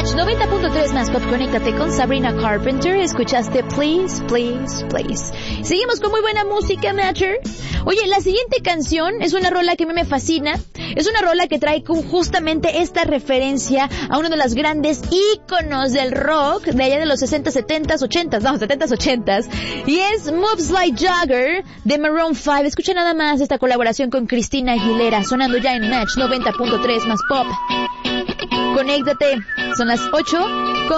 Match 90.3 más pop. Conéctate con Sabrina Carpenter. Escuchaste Please, Please, Please. Seguimos con muy buena música, Matcher. Oye, la siguiente canción es una rola que a mí me fascina. Es una rola que trae justamente esta referencia a uno de los grandes íconos del rock de allá de los 60, 70, 80, no, 70, 80. Y es Moves Like Jagger de Maroon 5. Escucha nada más esta colaboración con Christina Aguilera, sonando ya en Match 90.3 más pop. Conéctate, son las 8.